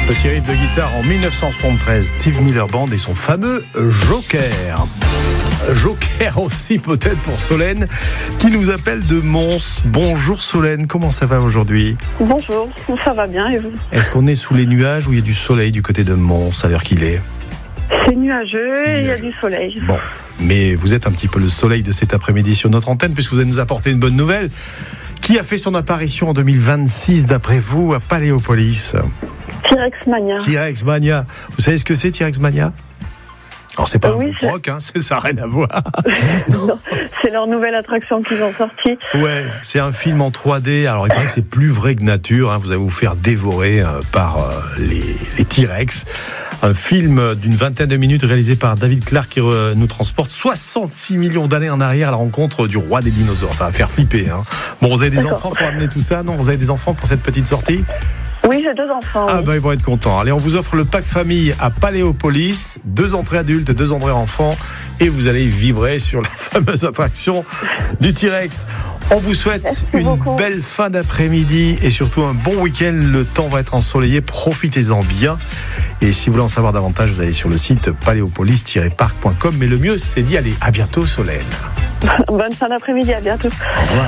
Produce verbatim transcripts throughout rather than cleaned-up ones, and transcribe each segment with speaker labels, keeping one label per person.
Speaker 1: Petit riff de guitare en dix-neuf cent soixante-treize, Steve Miller Band et son fameux Joker. Joker aussi peut-être pour Solène qui nous appelle de Mons. Bonjour Solène, comment ça va aujourd'hui ?
Speaker 2: Bonjour, ça va bien et vous ?
Speaker 1: Est-ce qu'on est sous les nuages ou il y a du soleil du côté de Mons à l'heure qu'il est ?
Speaker 2: C'est nuageux et il y a du soleil.
Speaker 1: Bon, mais vous êtes un petit peu le soleil de cet après-midi sur notre antenne puisque vous allez nous apporter une bonne nouvelle. Qui a fait son apparition en deux mille vingt-six d'après vous à Paléopolis ?
Speaker 2: T-Rex Mania.
Speaker 1: T-Rex Mania. Vous savez ce que c'est T-Rex Mania ? Alors c'est pas
Speaker 2: euh,
Speaker 1: un
Speaker 2: oui,
Speaker 1: groupe
Speaker 2: c'est...
Speaker 1: rock, hein, c'est, ça n'a rien à voir.
Speaker 2: Non, c'est leur nouvelle attraction qu'ils ont sortie.
Speaker 1: Ouais, c'est un film en trois D. Alors il paraît que c'est plus vrai que nature. Hein. Vous allez vous faire dévorer euh, par euh, les, les T-Rex. Un film d'une vingtaine de minutes réalisé par David Clark qui euh, nous transporte soixante-six millions d'années en arrière à la rencontre du roi des dinosaures. Ça va faire flipper. Hein. Bon, vous avez des
Speaker 2: D'accord.
Speaker 1: enfants pour amener tout ça ? Non, vous avez des enfants pour cette petite sortie ?
Speaker 2: Oui, j'ai deux enfants.
Speaker 1: Ah
Speaker 2: oui.
Speaker 1: ben ils vont être contents. Allez, on vous offre le pack famille à Paléopolis, deux entrées adultes, deux entrées enfants, et vous allez vibrer sur la fameuse attraction du T-Rex. On vous souhaite
Speaker 2: Merci
Speaker 1: une
Speaker 2: beaucoup.
Speaker 1: belle fin d'après-midi et surtout un bon week-end. Le temps va être ensoleillé, profitez-en bien. Et si vous voulez en savoir davantage, vous allez sur le site paléopolis tiret parc point com. Mais le mieux, c'est d'y aller. À bientôt, Solène.
Speaker 2: Bonne fin d'après-midi, à bientôt.
Speaker 1: Au revoir.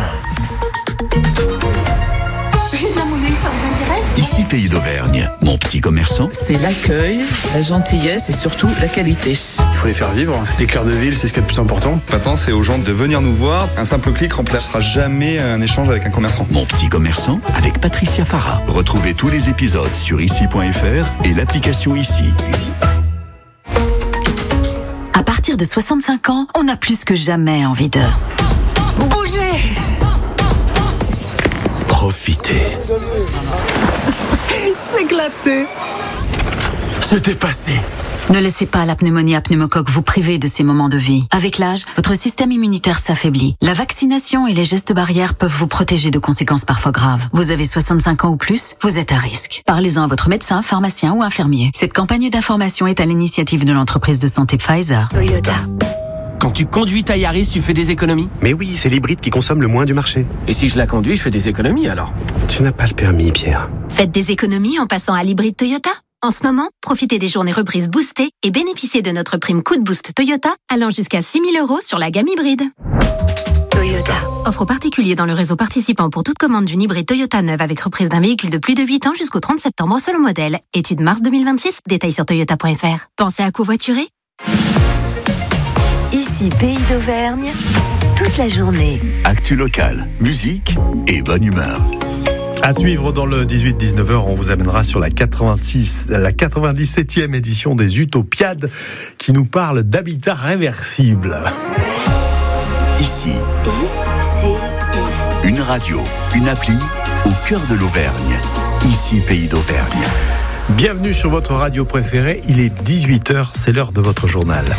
Speaker 3: J'ai de la monnaie, ça vous intéresse ?
Speaker 4: Ici Pays d'Auvergne, mon petit commerçant.
Speaker 5: C'est l'accueil, la gentillesse et surtout la qualité.
Speaker 6: Il faut les faire vivre. Les cœurs de ville, c'est ce qui est le plus important.
Speaker 7: Maintenant, c'est aux gens de venir nous voir. Un simple clic remplacera jamais un échange avec un commerçant.
Speaker 4: Mon petit commerçant avec Patricia Farah. Retrouvez tous les épisodes sur ici point f r et l'application Ici.
Speaker 8: À partir de soixante-cinq ans, on a plus que jamais envie de bouger.
Speaker 4: Profitez.
Speaker 8: S'éclater.
Speaker 4: Se dépasser.
Speaker 8: Ne laissez pas la pneumonie à pneumocoque vous priver de ces moments de vie. Avec l'âge, votre système immunitaire s'affaiblit. La vaccination et les gestes barrières peuvent vous protéger de conséquences parfois graves. Vous avez soixante-cinq ans ou plus, vous êtes à risque. Parlez-en à votre médecin, pharmacien ou infirmier. Cette campagne d'information est à l'initiative de l'entreprise de santé Pfizer.
Speaker 3: Toyota.
Speaker 9: Quand tu conduis ta Yaris, tu fais des économies.
Speaker 10: Mais oui, c'est l'hybride qui consomme le moins du marché.
Speaker 9: Et si je la conduis, je fais des économies alors.
Speaker 10: Tu n'as pas le permis, Pierre.
Speaker 3: Faites des économies en passant à l'hybride Toyota. En ce moment, profitez des journées reprises boostées et bénéficiez de notre prime Coup de Boost Toyota allant jusqu'à six mille euros sur la gamme hybride. Toyota. Offre aux particuliers dans le réseau participant pour toute commande d'une hybride Toyota neuve avec reprise d'un véhicule de plus de huit ans jusqu'au trente septembre selon modèle. Étude mars deux mille vingt-six, détails sur toyota point f r. Pensez à covoiturer ?
Speaker 11: Ici Pays d'Auvergne, toute la journée.
Speaker 4: Actu locale, musique et bonne humeur.
Speaker 1: À suivre dans le dix-huit dix-neuf heures, on vous amènera sur la quatre-vingt-six, la quatre-vingt-dix-septième édition des Utopiades qui nous parle d'habitat réversible.
Speaker 4: Ici,
Speaker 11: I-C-I.
Speaker 4: une radio, une appli au cœur de l'Auvergne. Ici Pays d'Auvergne.
Speaker 1: Bienvenue sur votre radio préférée, il est dix-huit heures, c'est l'heure de votre journal.